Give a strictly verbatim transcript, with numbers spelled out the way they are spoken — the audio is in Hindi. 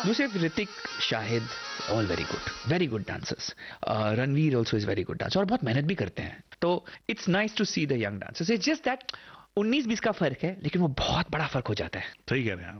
दूसरे Hrithik, Shahid, all very good, very good dancers. Ranveer also is very good dancer और बहुत मेहनत भी करते हैं. तो it's nice to see the young dancers. It's just that उन्नीस बीस का फर्क है, लेकिन वो बहुत बड़ा फर्क हो जाता है. सही कह रहे हैं आप.